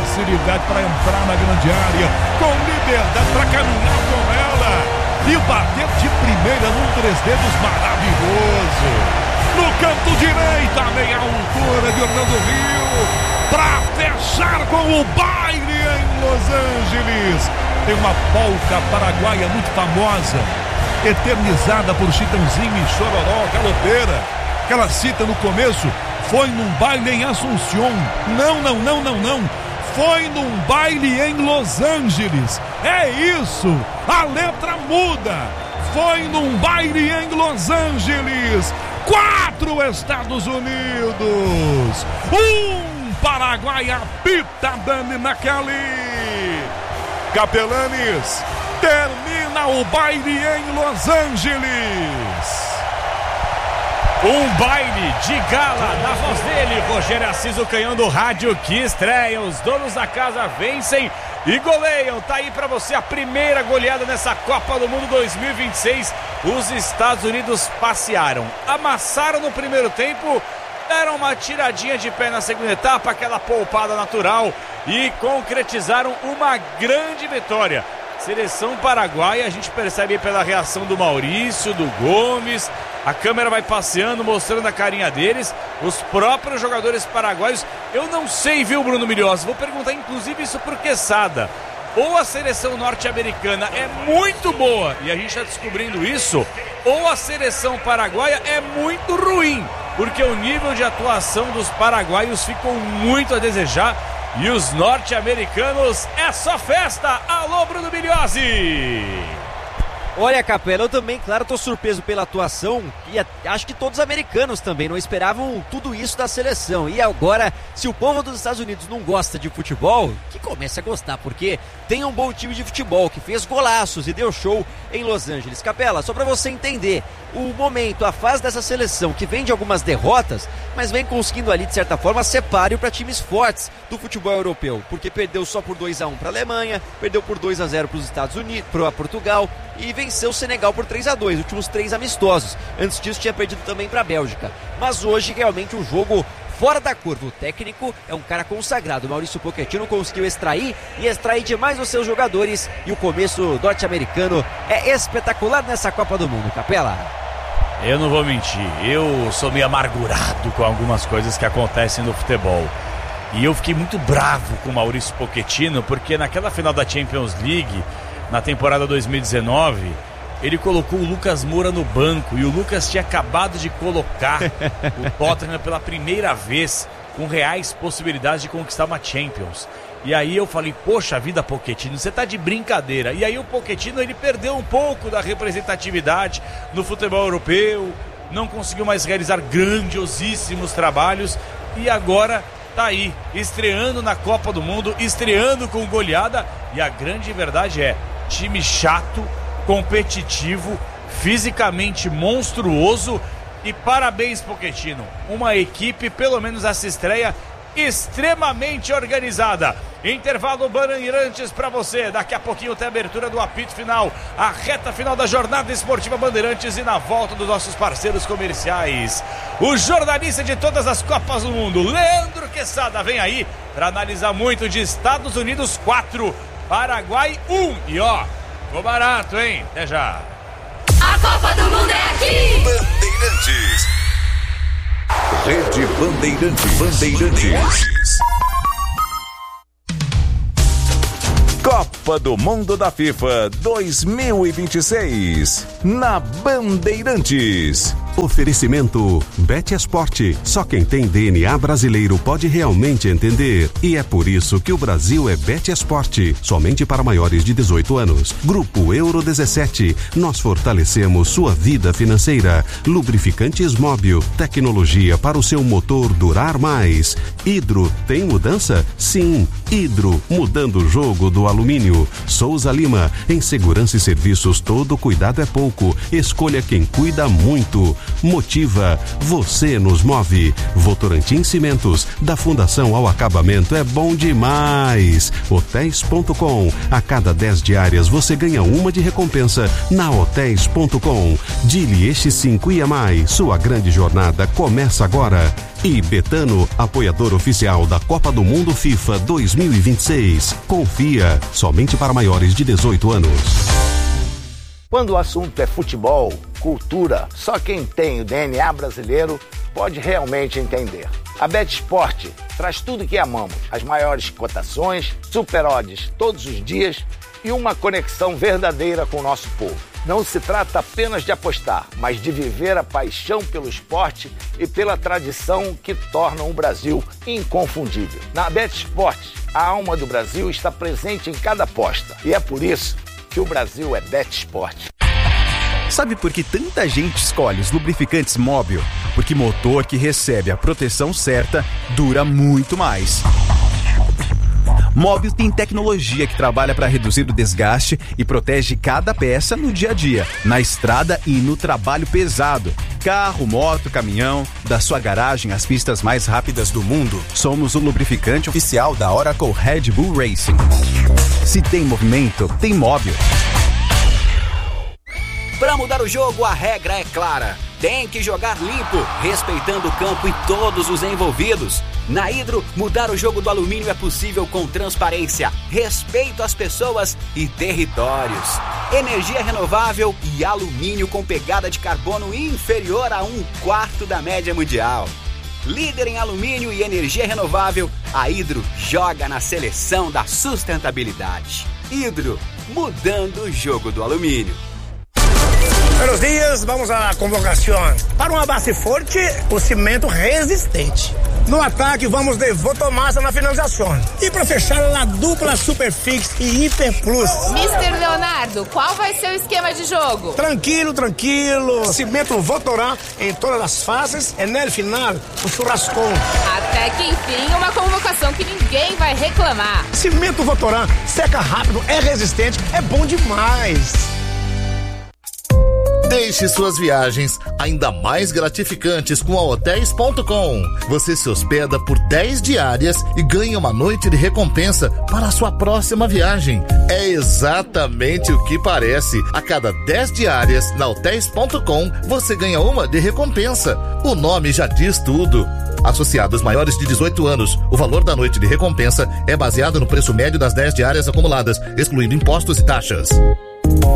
facilidade para entrar na grande área, com liberdade para caminhar com ela e bater de primeira num 3 dedos maravilhoso. No canto direito, a meia altura de Orlando Rio, para fechar com o baile em Los Angeles. Tem uma polca paraguaia muito famosa, eternizada por Chitãozinho e Chororó, galopeira, que ela cita no começo. Foi num baile em Assunción. Não. Foi num baile em Los Angeles. É isso. A letra muda. Foi num baile em Los Angeles. 4 Estados Unidos. 1 Paraguai, apita Dani McKelly. Capelanes, termina o baile em Los Angeles. Um baile de gala na voz dele, Rogério Assis, o canhão do rádio que estreia. Os donos da casa vencem e goleiam. Tá aí pra você a primeira goleada nessa Copa do Mundo 2026. Os Estados Unidos passearam, amassaram no primeiro tempo, deram uma tiradinha de pé na segunda etapa, aquela poupada natural, e concretizaram uma grande vitória. Seleção paraguaia, a gente percebe pela reação do Maurício, do Gomes. A câmera vai passeando, mostrando a carinha deles. Os próprios jogadores paraguaios. Eu não sei, viu, Bruno Milhosa? Vou perguntar inclusive isso pro Quesada. Ou a seleção norte-americana é muito boa, e a gente está descobrindo isso, ou a seleção paraguaia é muito ruim, porque o nível de atuação dos paraguaios ficou muito a desejar. E os norte-americanos é só festa. Alô, Bruno Milhozzi! Olha, Capela, eu também, claro, tô surpreso pela atuação, e acho que todos os americanos também não esperavam tudo isso da seleção. E agora, se o povo dos Estados Unidos não gosta de futebol, que comece a gostar, porque tem um bom time de futebol que fez golaços e deu show em Los Angeles. Capela, só pra você entender o momento, a fase dessa seleção que vem de algumas derrotas, mas vem conseguindo ali, de certa forma, ser páreo para times fortes do futebol europeu, porque perdeu só por 2-1 para a Alemanha, perdeu por 2-0 para os Estados Unidos, para Portugal, e venceu o Senegal por 3-2, últimos 3 amistosos. Antes disso tinha perdido também para a Bélgica. Mas hoje realmente um jogo fora da curva. O técnico é um cara consagrado. O Maurício Pochettino conseguiu extrair demais os seus jogadores, e o começo norte-americano é espetacular nessa Copa do Mundo. Capela, eu não vou mentir, eu sou meio amargurado com algumas coisas que acontecem no futebol. E eu fiquei muito bravo com o Maurício Pochettino, porque naquela final da Champions League, na temporada 2019, ele colocou o Lucas Moura no banco, e o Lucas tinha acabado de colocar o Tottenham pela primeira vez, com reais possibilidades de conquistar uma Champions. E aí eu falei, poxa vida, Pochettino, você tá de brincadeira. E aí o Pochettino, ele perdeu um pouco da representatividade no futebol europeu, não conseguiu mais realizar grandiosíssimos trabalhos, e agora tá aí, estreando na Copa do Mundo, estreando com goleada. E a grande verdade é, time chato, competitivo, fisicamente monstruoso. E parabéns, Pochettino, uma equipe, pelo menos essa estreia, extremamente organizada. Intervalo Bandeirantes para você. Daqui a pouquinho tem a abertura do apito final, a reta final da jornada esportiva Bandeirantes, e na volta dos nossos parceiros comerciais, o jornalista de todas as Copas do Mundo, Leandro Quesada, vem aí para analisar muito de Estados Unidos 4, Paraguai 1. E ó, ficou barato, hein? Até já. A Copa do Mundo é aqui. Bandeirantes. Rede Bandeirantes. Copa do Mundo da FIFA 2026 na Bandeirantes. Oferecimento Bet Esporte. Só quem tem DNA brasileiro pode realmente entender. E é por isso que o Brasil é Bet Esporte. Somente para maiores de 18 anos. Grupo Euro 17. Nós fortalecemos sua vida financeira. Lubrificantes Móbil. Tecnologia para o seu motor durar mais. Hidro, tem mudança? Sim. Hidro, mudando o jogo do alumínio. Souza Lima. Em segurança e serviços, todo cuidado é pouco. Escolha quem cuida muito. Motiva, você nos move. Votorantim Cimentos, da Fundação ao Acabamento é bom demais. Hotéis.com, a cada 10 diárias você ganha uma de recompensa na Hotéis.com. Dili X5 e mais, sua grande jornada começa agora. E Betano, apoiador oficial da Copa do Mundo FIFA 2026. Confia, somente para maiores de 18 anos. Quando o assunto é futebol, cultura, só quem tem o DNA brasileiro pode realmente entender. A BetSport traz tudo que amamos, as maiores cotações, super odds todos os dias e uma conexão verdadeira com o nosso povo. Não se trata apenas de apostar, mas de viver a paixão pelo esporte e pela tradição que tornam o Brasil inconfundível. Na BetSport, a alma do Brasil está presente em cada aposta e é por isso que o Brasil é BetSport. Sabe por que tanta gente escolhe os lubrificantes Móbil? Porque motor que recebe a proteção certa dura muito mais. Móbil tem tecnologia que trabalha para reduzir o desgaste e protege cada peça no dia a dia, na estrada e no trabalho pesado. Carro, moto, caminhão, da sua garagem às pistas mais rápidas do mundo, somos o lubrificante oficial da Oracle Red Bull Racing. Se tem movimento, tem Móbil. Para mudar o jogo, a regra é clara. Tem que jogar limpo, respeitando o campo e todos os envolvidos. Na Hidro, mudar o jogo do alumínio é possível com transparência, respeito às pessoas e territórios. Energia renovável e alumínio com pegada de carbono inferior a 1/4 da média mundial. Líder em alumínio e energia renovável, a Hidro joga na seleção da sustentabilidade. Hidro, mudando o jogo do alumínio. Buenos dias, vamos à convocação. Para uma base forte, o cimento resistente. No ataque, vamos de Votomassa na finalização. E para fechar, a dupla Superfix e Hiper Plus. Mr. Leonardo, qual vai ser o esquema de jogo? Tranquilo. Cimento Votorá em todas as fases e no final, o churrascão. Até que enfim, uma convocação que ninguém vai reclamar. Cimento Votorá seca rápido, é resistente, é bom demais. Deixe suas viagens ainda mais gratificantes com a Hotéis.com. Você se hospeda por 10 diárias e ganha uma noite de recompensa para a sua próxima viagem. É exatamente o que parece. A cada 10 diárias na Hotéis.com, você ganha uma de recompensa. O nome já diz tudo. Associados maiores de 18 anos, o valor da noite de recompensa é baseado no preço médio das 10 diárias acumuladas, excluindo impostos e taxas.